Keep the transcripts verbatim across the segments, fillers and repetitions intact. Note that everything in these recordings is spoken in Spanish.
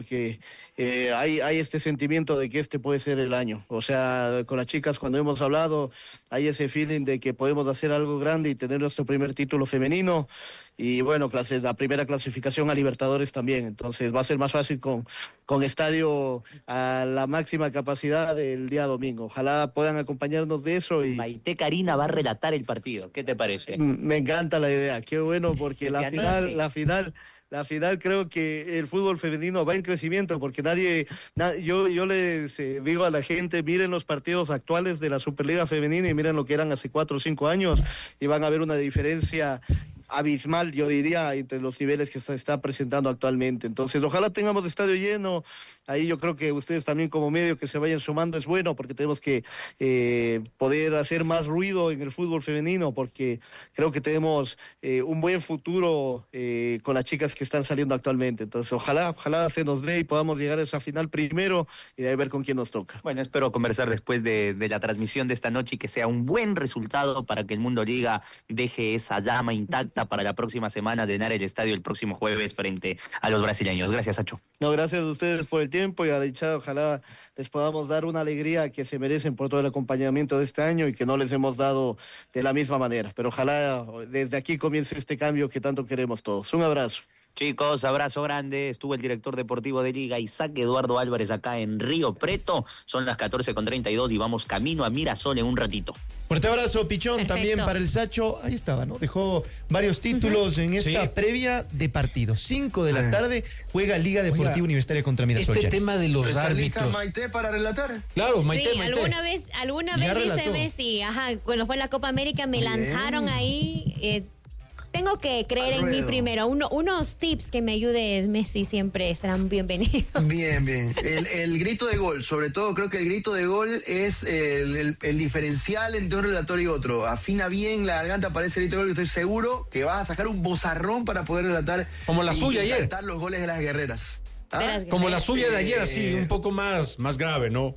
que eh, hay, hay este sentimiento de que este puede ser el año. O sea, con las chicas cuando hemos hablado, hay ese feeling de que podemos hacer algo grande y tener nuestro primer título femenino. Y bueno, clase, la primera clasificación a Libertadores también. Entonces va a ser más fácil con, con estadio a la máxima capacidad el día domingo. Ojalá puedan acompañarnos de eso. Y Maite Karina va a relatar el partido. ¿Qué te parece? Me encanta la idea. Qué bueno, porque la Ya no final, sé. la final... La final creo que el fútbol femenino va en crecimiento porque nadie, na, yo, yo les eh, digo a la gente, miren los partidos actuales de la Superliga Femenina y miren lo que eran hace cuatro o cinco años y van a ver una diferencia abismal, yo diría, entre los niveles que se está presentando actualmente. Entonces, ojalá tengamos estadio lleno. Ahí yo creo que ustedes también como medio que se vayan sumando es bueno porque tenemos que eh, poder hacer más ruido en el fútbol femenino porque creo que tenemos eh, un buen futuro eh, con las chicas que están saliendo actualmente. Entonces, ojalá, ojalá se nos dé y podamos llegar a esa final primero y de ahí ver con quién nos toca. Bueno, espero conversar después de, de la transmisión de esta noche y que sea un buen resultado para que el Mundo Liga deje esa llama intacta para la próxima semana llenar el estadio el próximo jueves frente a los brasileños. Gracias, Sacho. No, gracias a ustedes por el tiempo y a la hinchada, ojalá les podamos dar una alegría que se merecen por todo el acompañamiento de este año y que no les hemos dado de la misma manera. Pero ojalá desde aquí comience este cambio que tanto queremos todos. Un abrazo. Chicos, abrazo grande. Estuvo el director deportivo de Liga, Isaac Eduardo Álvarez, acá en Río Preto. Son las catorce con treinta y dos y vamos camino a Mirasol en un ratito. Fuerte abrazo, Pichón, Perfecto. también para el Sacho. Ahí estaba, ¿no? Dejó varios títulos uh-huh. en esta Sí. previa de partido. cinco de la Ah. tarde juega Liga Deportiva Oiga, Universitaria contra Mirasol. Este ya. tema de los ¿Está lista árbitros. Maite para relatar? Claro, Maite, sí, Maite. alguna vez, alguna Ya vez dice relató. Messi, ajá, cuando fue la Copa América me Bien. lanzaron ahí. Eh, tengo que creer en mí Ruedo. primero. Uno, unos tips que me ayudes, Messi, siempre serán bienvenidos. Bien, bien. El, el grito de gol, sobre todo creo que el grito de gol es el, el- el diferencial entre un relator y otro. Afina bien la garganta para ese grito de gol y estoy seguro que vas a sacar un bozarrón para poder relatar. Como la y- suya y ayer. cantar los goles de las guerreras. ¿Ah? Verás, Como la suya de ayer, Eh, así, un poco más, más grave, ¿no?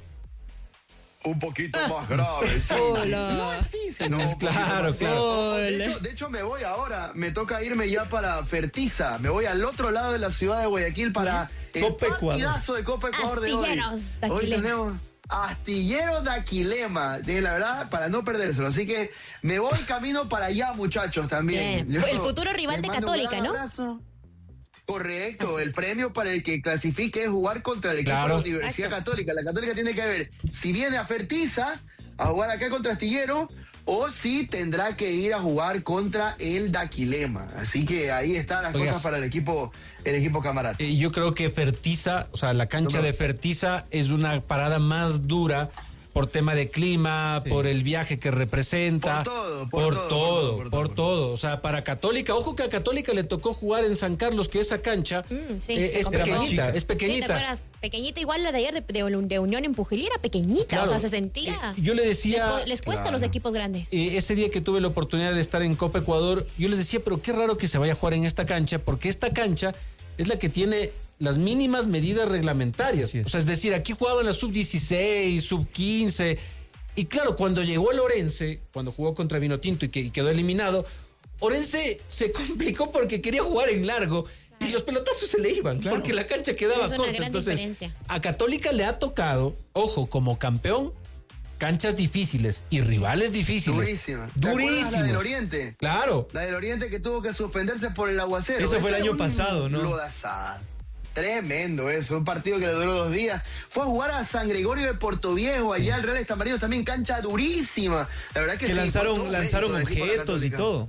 Un poquito más grave, sí. Hola. No, sí, sí, no, un poquito Claro, más claro. grave. De hecho, de hecho, me voy ahora. Me toca irme ya para Fertiza. Me voy al otro lado de la ciudad de Guayaquil para el Copa Ecuador. partidazo de Copa Ecuador de hoy. Astilleros de Hoy Aquilema. tenemos Astilleros de Aquilema, de la verdad, para no perdérselo. Así que me voy camino para allá, muchachos, también. Bien. Yo El futuro rival les de mando un Católica, gran ¿no? abrazo. Correcto, el premio para el que clasifique es jugar contra el equipo Claro. de la Universidad Católica. La Católica tiene que ver si viene a Fertiza a jugar acá contra Astillero o si tendrá que ir a jugar contra el Daquilema. Así que ahí están las Oiga, cosas para el equipo, el equipo camarata. Eh, yo creo que Fertiza, o sea, la cancha No, no. de Fertiza es una parada más dura por tema de clima, por el viaje que representa. Por todo, por, por todo, todo, por todo, por por todo. todo. O sea, para Católica, ojo que a Católica le tocó jugar en San Carlos, que esa cancha Mm, sí, eh, se es complicó. pequeñita, es Sí, ¿te pequeñita. acuerdas? Pequeñita, igual la de ayer de, de- de Unión en Pujilí era pequeñita, Claro. o sea, se sentía. Eh, yo le decía- Les, co- les cuesta a los Claro. equipos grandes. Eh, ese día que tuve la oportunidad de estar en Copa Ecuador, yo les decía, pero qué raro que se vaya a jugar en esta cancha, porque esta cancha es la que tiene las mínimas medidas reglamentarias. Así es. O sea, es decir, aquí jugaban la sub dieciséis, sub quince, y claro, cuando llegó el Orense, cuando jugó contra Vinotinto y, que, y quedó eliminado, Orense se complicó porque quería jugar en largo. Y los pelotazos se le iban, Claro. porque la cancha quedaba Es una corta. gran Entonces, diferencia. a Católica le ha tocado, ojo, como campeón, canchas difíciles y rivales difíciles. Durísima. ¿Te acuerdas Durísimos. la del Oriente? Claro. La del Oriente que tuvo que suspenderse por el aguacero. Eso fue el Ese año un pasado, ¿no? lodazal. Tremendo eso, un partido que le duró dos días. Fue a jugar a San Gregorio de Portoviejo, allá el Real Estamarinos, también cancha durísima. La verdad que, Que sí, lanzaron, por todo lanzaron mérito del equipo de la objetos y Católica. todo.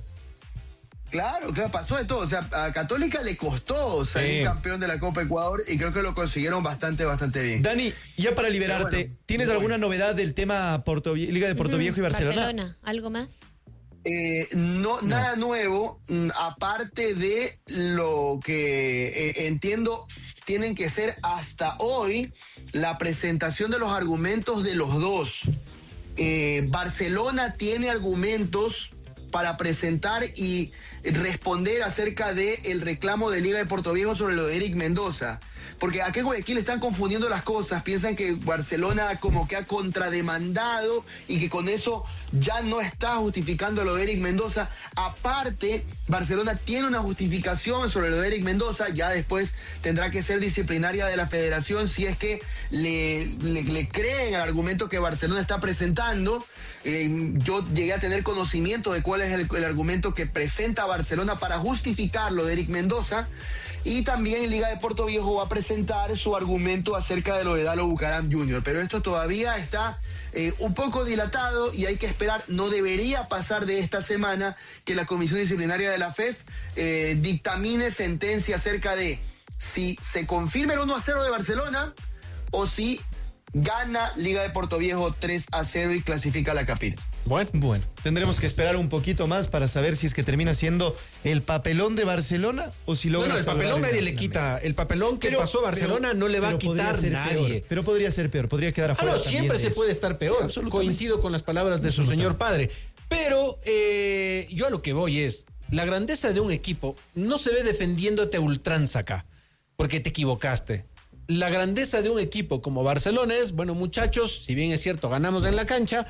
Claro, claro, pasó de todo. O sea, a Católica le costó salir Sí. campeón de la Copa Ecuador y creo que lo consiguieron bastante, bastante bien. Dani, ya para liberarte, Pero bueno, ¿tienes voy. alguna novedad del tema Porto, Liga de Puerto Viejo y Barcelona? ¿Algo más? Eh, no, nada nuevo, mm, aparte de lo que eh, entiendo tienen que ser hasta hoy la presentación de los argumentos de los dos. Eh, Barcelona tiene argumentos para presentar y responder acerca del reclamo de Liga de Puerto Viejo sobre lo de Eric Mendoza. porque aquí en Guayaquil están confundiendo las cosas, piensan que Barcelona como que ha contrademandado y que con eso ya no está justificando lo de Eric Mendoza. Aparte, Barcelona tiene una justificación sobre lo de Eric Mendoza, ya después tendrá que ser disciplinaria de la federación si es que le, le, le creen al argumento que Barcelona está presentando. Eh, yo llegué a tener conocimiento de cuál es el, el argumento que presenta Barcelona para justificar lo de Eric Mendoza, y también Liga de Puerto Viejo va a presentar su argumento acerca de lo de Dalo Bucaram junior, pero esto todavía está eh, un poco dilatado y hay que esperar. No debería pasar de esta semana que la Comisión Disciplinaria de la F E F eh, dictamine sentencia acerca de si se confirma el uno a cero de Barcelona o si gana Liga de Puerto Viejo tres a cero y clasifica a la Capira. Bueno, bueno, tendremos que esperar un poquito más para saber si es que termina siendo el papelón de Barcelona o si logra. No, no, el salvar papelón en nadie la le quita. mesa. El papelón que Pero- pasó Barcelona pero- no le va a pero podría quitar ser nadie. peor, pero podría ser peor, podría quedar Ah, afuera. no, también siempre de se eso. puede estar peor. Sí, absolutamente. Coincido con las palabras de su señor padre. Pero eh, yo a lo que voy es, la grandeza de un equipo no se ve defendiéndote a ultranza acá, porque te equivocaste. La grandeza de un equipo como Barcelona es, bueno, muchachos, si bien es cierto, ganamos en la cancha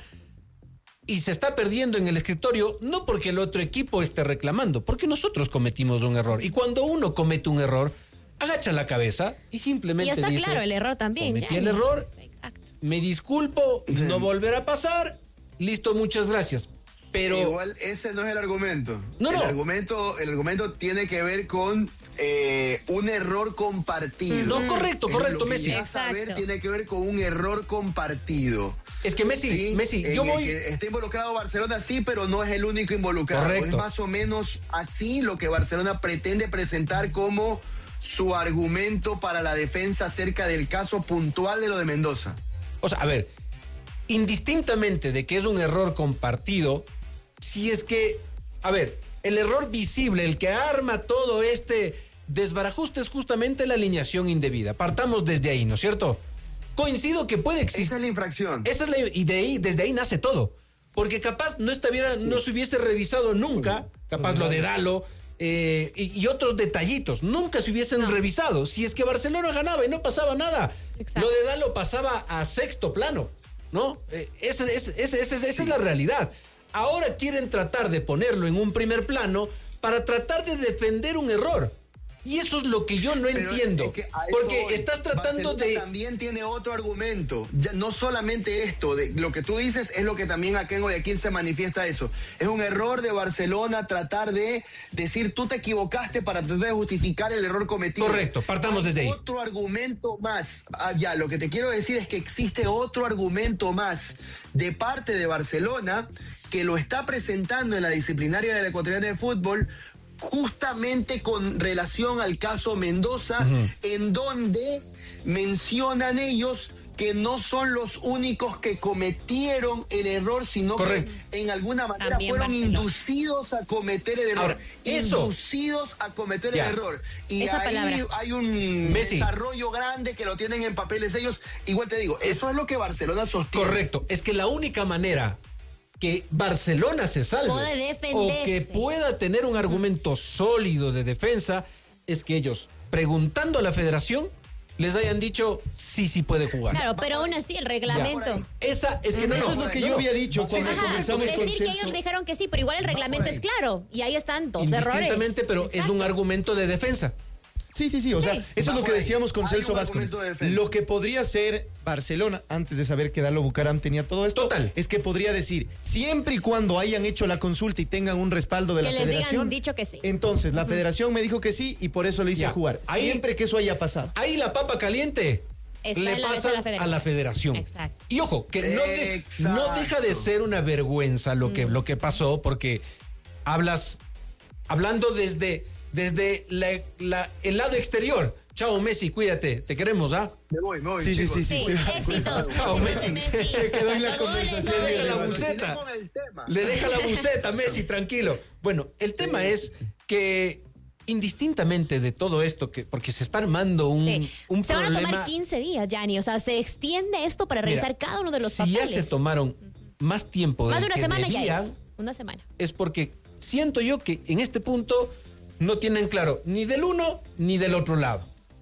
y se está perdiendo en el escritorio, no porque el otro equipo esté reclamando, porque nosotros cometimos un error. Y cuando uno comete un error, agacha la cabeza y simplemente Y está dice, claro el error también. cometí ya. el error, Exacto. me disculpo, no volverá a pasar, listo, muchas gracias. Pero igual ese no es el argumento. No, el no. argumento, el argumento tiene que ver con eh, un error compartido. No, correcto, Es correcto, lo que Messi. vas a ver Exacto. tiene que ver con un error compartido. es que Messi, Sí, Messi, en yo el voy... que está involucrado Barcelona, sí, pero no es el único involucrado. Correcto. Es más o menos así lo que Barcelona pretende presentar como su argumento para la defensa acerca del caso puntual de lo de Mendoza. O sea, a ver, indistintamente de que es un error compartido, si es que, a ver, el error visible, el que arma todo este desbarajuste es justamente la alineación indebida. Partamos desde ahí, ¿no es cierto? Coincido que puede existir. Esa es la infracción. Esa es la, y de ahí, desde ahí nace todo. Porque capaz no estuviera, no se hubiese revisado nunca, capaz lo de Dalo eh, y, y otros detallitos, nunca se hubiesen No. revisado. Si es que Barcelona ganaba y no pasaba nada, Exacto. lo de Dalo pasaba a sexto plano, ¿no? Eh, esa, esa, esa, esa, esa es la realidad. Ahora quieren tratar de ponerlo en un primer plano para tratar de defender un error. Y eso es lo que yo no Pero entiendo. es que a eso porque voy. estás tratando Barcelona de... también tiene otro argumento. Ya, no solamente esto, de, lo que tú dices es lo que también acá en Guayaquil se manifiesta eso. Es un error de Barcelona tratar de decir tú te equivocaste para tratar de justificar el error cometido. Correcto, partamos Hay desde ahí. Otro argumento más. Ah, ya, lo que te quiero decir es que existe otro argumento más de parte de Barcelona que lo está presentando en la disciplinaria de la Ecuatoriana de Fútbol justamente con relación al caso Mendoza, uh-huh. en donde mencionan ellos que no son los únicos que cometieron el error, sino Correcto. que en alguna manera También fueron Barcelona. inducidos a cometer el error. Ahora, eso. Inducidos a cometer Ya. el error. Y Esa ahí palabra. hay un Messi. desarrollo grande que lo tienen en papeles ellos. Igual te digo, eso es lo que Barcelona sostiene. Correcto, es que la única manera que Barcelona se salve Puede defenderse. o que pueda tener un argumento sólido de defensa es que ellos, preguntando a la federación, les hayan dicho sí, sí puede jugar. Claro, pero aún así el reglamento. Esa es que no, Eso no, es lo que no, yo no. había dicho cuando Ajá, conversamos con decir que Celso. ellos dijeron que sí, pero igual el reglamento es claro. Y ahí están dos errores. Indistintamente, pero es Exacto. un argumento de defensa. Sí, sí, sí, o Sí. sea, eso Va es lo que por ahí. decíamos con Hay Celso un Vázquez. argumento de defensa. Lo que podría ser Barcelona, antes de saber que Dalo Bucaram tenía todo esto, Total. es que podría decir, siempre y cuando hayan hecho la consulta y tengan un respaldo de Que la les digan federación, dicho que sí. entonces la federación me dijo que sí y por eso lo hice Ya. jugar. Ahí- Siempre que eso haya pasado. Ahí la papa caliente Está le en la mesa pasa de la federación. a la federación. Exacto. Y ojo, que no, de- Exacto. no deja de ser una vergüenza lo que, lo que pasó, porque hablas, hablando desde, desde la- la- el lado exterior. Chao, Messi, cuídate, te queremos, ¿ah? Me voy, me voy, Sí, sí, chicos. sí, sí, Sí, sí. éxitos. Chao, Messi. Se quedó en la Goles, conversación. Le deja la goles. buceta. Con el tema. Le deja la buceta, Messi, tranquilo. Bueno, el tema es que indistintamente de todo esto, que porque se está armando un, Sí. un Se van a problema... tomar quince días, Gianni. O sea, se extiende esto para revisar Mira, cada uno de los si papeles. ya se tomaron más tiempo Más del de una que semana debían, ya es. Una semana. es porque siento yo que en este punto no tienen claro ni del uno ni del otro lado.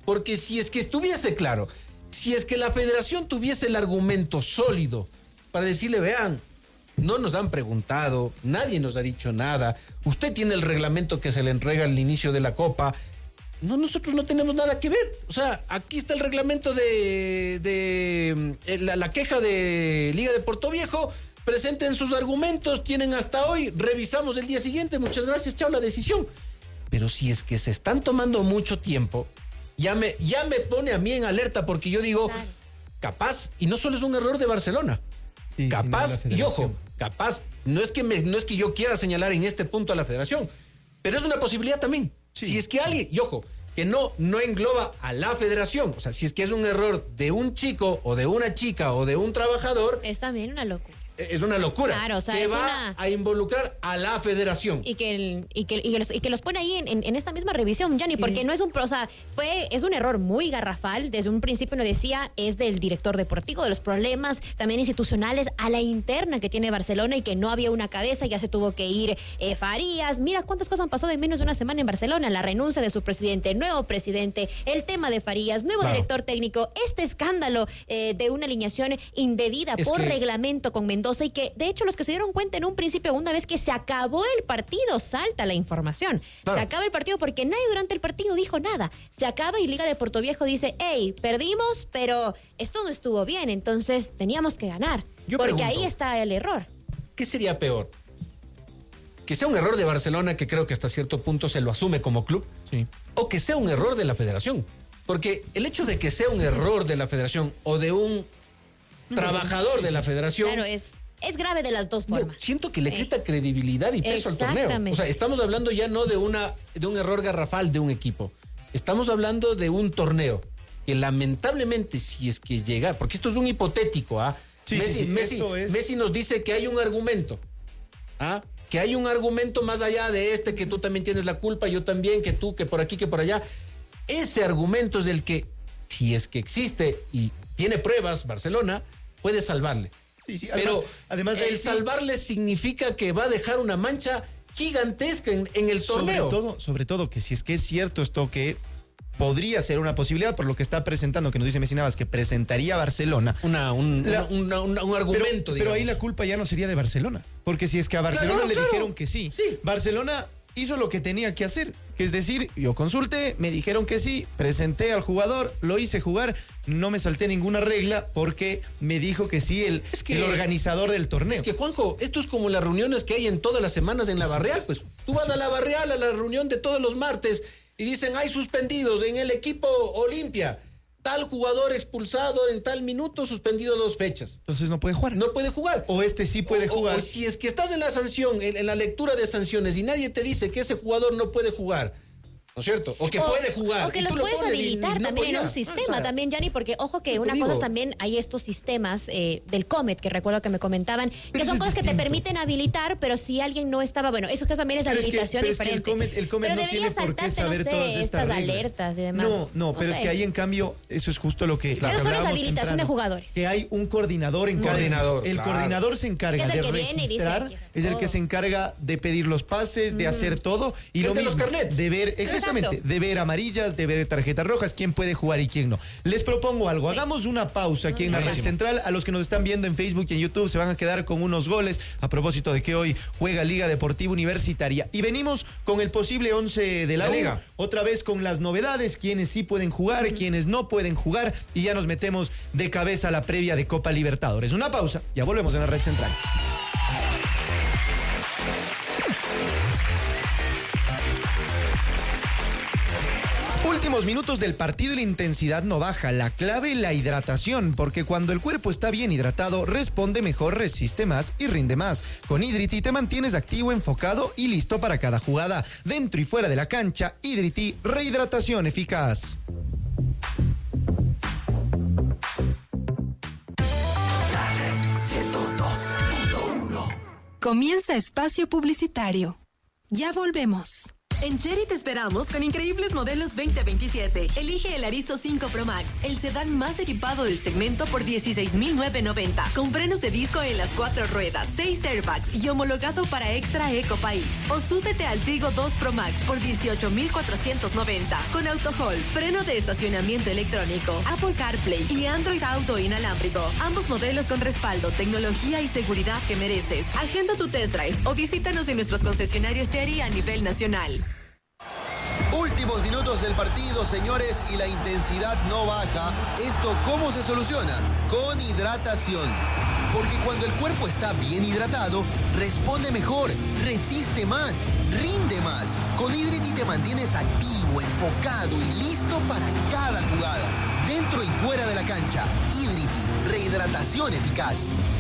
Porque si es que estuviese claro, si es que la federación tuviese el argumento sólido para decirle, vean, no nos han preguntado, nadie nos ha dicho nada, usted tiene el reglamento que se le entrega al inicio de la Copa, no, nosotros no tenemos nada que ver. O sea, aquí está el reglamento de, de eh, la, la queja de Liga de Portoviejo, presenten sus argumentos, tienen hasta hoy, revisamos el día siguiente, muchas gracias, chao, la decisión. Pero si es que se están tomando mucho tiempo, ya me, ya me pone a mí en alerta, porque yo digo, claro, capaz, y no solo es un error de Barcelona, sí, capaz, y ojo, capaz, no es, que me, no es que yo quiera señalar en este punto a la federación, pero es una posibilidad también. Sí. Si es que alguien, y ojo, que no, no engloba a la federación, o sea, si es que es un error de un chico o de una chica o de un trabajador, es también una locura. Es una locura. Claro, o sea, que es va una... a involucrar a la federación. Y que, el, y que, y que, los, y que los pone ahí en, en, en esta misma revisión, Gianni, porque y... no es un... O sea, fue, es un error muy garrafal. Desde un principio lo decía, es del director deportivo, de los problemas también institucionales a la interna que tiene Barcelona y que no había una cabeza, ya se tuvo que ir eh, Farías. Mira cuántas cosas han pasado en menos de una semana en Barcelona. La renuncia de su presidente, nuevo presidente, el tema de Farías, nuevo claro. director técnico, este escándalo eh, de una alineación indebida es por que... reglamento con Mendoza y que, de hecho, los que se dieron cuenta en un principio, una vez que se acabó el partido, salta la información. Claro. Se acaba el partido porque nadie durante el partido dijo nada. Se acaba y Liga de Portoviejo dice, hey, perdimos, pero esto no estuvo bien, entonces teníamos que ganar. Yo porque pregunto, ahí está el error. ¿Qué sería peor? ¿Que sea un error de Barcelona, que creo que hasta cierto punto se lo asume como club? Sí. ¿O que sea un error de la federación? Porque el hecho de que sea un error de la federación o de un trabajador sí, de la federación... Claro, es... Es grave de las dos formas. No, siento que le quita eh. credibilidad y peso al torneo. O sea, estamos hablando ya no de una de un error garrafal de un equipo. Estamos hablando de un torneo que lamentablemente, si es que llega, porque esto es un hipotético, ¿ah? Sí, Messi, sí, sí, Messi, es... Messi nos dice que hay un argumento, ¿ah? Que hay un argumento más allá de este, que tú también tienes la culpa, yo también, que tú, que por aquí, que por allá. Ese argumento es el que, si es que existe y tiene pruebas, Barcelona puede salvarle. Sí, sí, además, pero además el sí, salvarle significa que va a dejar una mancha gigantesca en, en el torneo. Sobre todo, sobre todo que si es que es cierto esto, que podría ser una posibilidad por lo que está presentando, que nos dice Messi Navas, que presentaría Barcelona. Una, un, la, una, una, un argumento, pero, pero ahí la culpa ya no sería de Barcelona, porque si es que a Barcelona claro, le claro. dijeron que sí, sí, Barcelona hizo lo que tenía que hacer, que es decir, yo consulté, me dijeron que sí, presenté al jugador, lo hice jugar, no me salté ninguna regla porque me dijo que sí el, es que, el organizador del torneo. Es que, Juanjo, esto es como las reuniones que hay en todas las semanas en la Barreal, pues tú vas a la Barreal a la reunión de todos los martes y dicen, hay suspendidos en el equipo Olimpia, tal jugador expulsado en tal minuto, suspendido dos fechas. Entonces no puede jugar. No puede jugar. O este sí puede o, jugar. O, o si es que estás en la sanción, en, en la lectura de sanciones y nadie te dice que ese jugador no puede jugar, ¿no es cierto? O que o, puede jugar. O que los puedes habilitar y, y no también podía. En un sistema, o sea, también, Gianni, porque ojo que una cosa es también, hay estos sistemas eh, del Comet, que recuerdo que me comentaban, pero que son cosas distinto. Que te permiten habilitar, pero si alguien no estaba, bueno, eso que también es pero habilitación es que, diferente. Pero es que el Comet, el Comet pero no tiene por qué saber no sé, todas estas, estas reglas. alertas y demás. No, no, no pero sé. Es que ahí en cambio, eso es justo lo que, claro. lo que hablábamos es habilitación temprano, de jugadores. Que hay un coordinador en coordinador, El claro. coordinador se encarga de registrar, es el que se encarga de pedir los pases, de hacer todo, y lo mismo, de ver, exactamente, de ver amarillas, de ver tarjetas rojas, quién puede jugar y quién no. Les propongo algo, sí. Hagamos una pausa aquí en la Red Central. A los que nos están viendo en Facebook y en YouTube se van a quedar con unos goles a propósito de que hoy juega Liga Deportiva Universitaria. Y venimos con el posible once de la, la Liga. Otra vez con las novedades, quienes sí pueden jugar, uh-huh. quienes no pueden jugar, y ya nos metemos de cabeza a la previa de Copa Libertadores. Una pausa, ya volvemos en la Red Central. Últimos minutos del partido y la intensidad no baja. La clave, la hidratación, porque cuando el cuerpo está bien hidratado, responde mejor, resiste más y rinde más. Con Hidrity te mantienes activo, enfocado y listo para cada jugada. Dentro y fuera de la cancha, Hidrity, rehidratación eficaz. Comienza espacio publicitario. Ya volvemos. En Chery te esperamos con increíbles modelos veinte veintisiete. Elige el Arizo cinco Pro Max, el sedán más equipado del segmento por dieciséis mil novecientos noventa, con frenos de disco en las cuatro ruedas, seis airbags y homologado para Extra Eco País. O súbete al Tigo dos Pro Max por dieciocho mil cuatrocientos noventa, con auto hold, freno de estacionamiento electrónico, Apple CarPlay y Android Auto inalámbrico. Ambos modelos con respaldo, tecnología y seguridad que mereces. Agenda tu test drive o visítanos en nuestros concesionarios Chery a nivel nacional. Últimos minutos del partido, señores, y la intensidad no baja. ¿Esto cómo se soluciona? Con hidratación. Porque cuando el cuerpo está bien hidratado, responde mejor, resiste más, rinde más. Con Hidrity te mantienes activo, enfocado y listo para cada jugada. Dentro y fuera de la cancha. Hidrity, rehidratación eficaz.